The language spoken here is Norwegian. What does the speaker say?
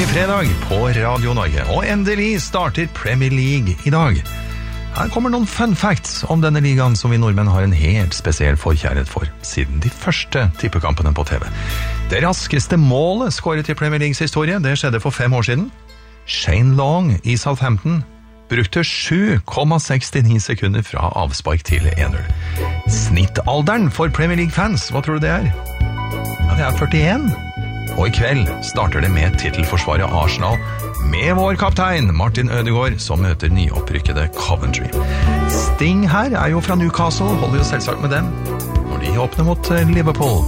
fredag på Radio Norge, og endelig starter Premier League i dag. Her kommer noen fun facts om denne ligaen som vi nordmenn har en helt spesiell forkjærlighet for, siden de første tippekampene på TV. Det raskeste målet skåret i Premier Leagues historie, det skjedde for 5 år siden. Shane Long i Southampton brukte 7,69 sekunder fra avspark til 1-0. Snittalderen for Premier League-fans, hva tror du det er? Ja, det er 41. Og i kveld starter det med titelforsvaret Arsenal med vår kaptein Martin Ødegaard som møter nyopprykkede Coventry. Sting her er jo fra Newcastle, holder jo selvsagt med dem når de åpner mot Liverpool.